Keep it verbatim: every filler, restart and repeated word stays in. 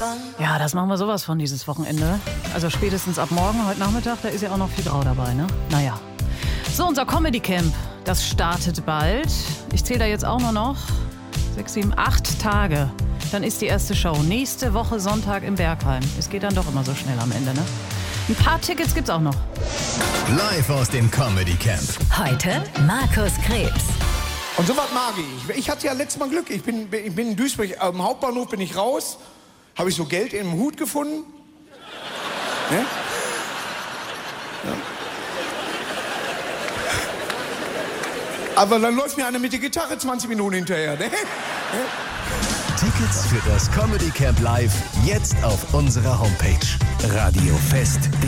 Ja, das machen wir sowas von dieses Wochenende. Also spätestens ab morgen, heute Nachmittag, da ist ja auch noch viel Grau dabei, ne? Naja. So, unser Comedy Camp, das startet bald. Ich zähle da jetzt auch nur noch sechs, sieben, acht Tage. Dann ist die erste Show. Nächste Woche Sonntag im Bergheim. Es geht dann doch immer so schnell am Ende, ne? Ein paar Tickets gibt's auch noch. Live aus dem Comedy Camp. Heute Markus Krebs. Und sowas mag ich. Ich hatte ja letztes Mal Glück. Ich bin, ich bin in Duisburg, am Hauptbahnhof bin ich raus. Habe ich so Geld im Hut gefunden. Ja? Ja. Aber dann läuft mir einer mit der Gitarre zwanzig Minuten hinterher. Ne? Ja? Tickets für das Comedy Camp Live jetzt auf unserer Homepage radiofest punkt de.